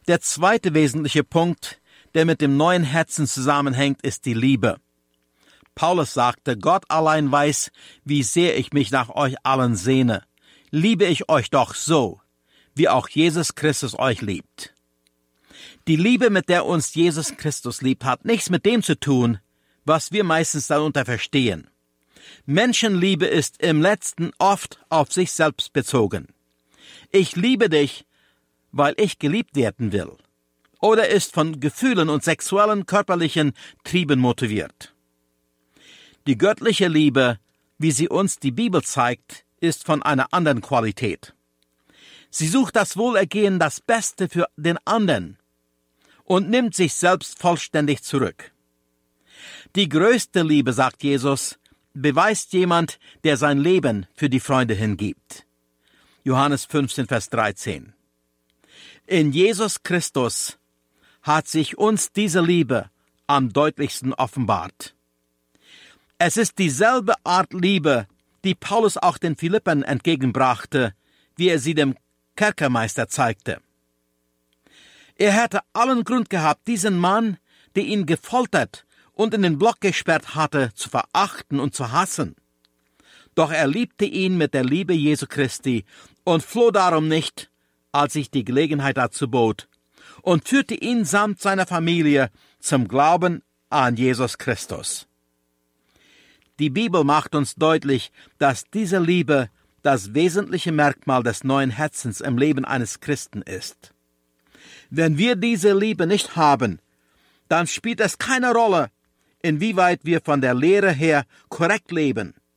Der zweite wesentliche Punkt, der mit dem neuen Herzen zusammenhängt, ist die Liebe. Paulus sagte, Gott allein weiß, wie sehr ich mich nach euch allen sehne. Liebe ich euch doch so, wie auch Jesus Christus euch liebt. Die Liebe, mit der uns Jesus Christus liebt, hat nichts mit dem zu tun, was wir meistens darunter verstehen. Menschenliebe ist im Letzten oft auf sich selbst bezogen. Ich liebe dich, weil ich geliebt werden will. Oder ist von Gefühlen und sexuellen, körperlichen Trieben motiviert. Die göttliche Liebe, wie sie uns die Bibel zeigt, ist von einer anderen Qualität. Sie sucht das Wohlergehen, das Beste für den anderen und nimmt sich selbst vollständig zurück. Die größte Liebe, sagt Jesus, beweist jemand, der sein Leben für die Freunde hingibt. Johannes 15, Vers 13. In Jesus Christus hat sich uns diese Liebe am deutlichsten offenbart. Es ist dieselbe Art Liebe, die Paulus auch den Philippern entgegenbrachte, wie er sie dem Kerkermeister zeigte. Er hätte allen Grund gehabt, diesen Mann, der ihn gefoltert und in den Block gesperrt hatte, zu verachten und zu hassen. Doch er liebte ihn mit der Liebe Jesu Christi und floh darum nicht, als sich die Gelegenheit dazu bot, und führte ihn samt seiner Familie zum Glauben an Jesus Christus. Die Bibel macht uns deutlich, dass diese Liebe das wesentliche Merkmal des neuen Herzens im Leben eines Christen ist. Wenn wir diese Liebe nicht haben, dann spielt es keine Rolle, inwieweit wir von der Lehre her korrekt leben